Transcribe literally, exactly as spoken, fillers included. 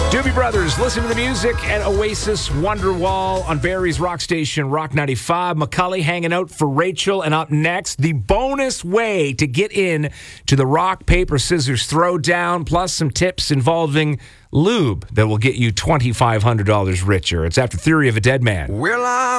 Doobie Brothers, listen to the music at Oasis Wonderwall on Barrie's rock station, Rock ninety-five. McCully hanging out for Rachel. And up next, the bonus way to get in to the rock, paper, scissors throwdown, plus some tips involving lube that will get you twenty-five hundred dollars richer. It's after Theory of a Dead Man. Well, I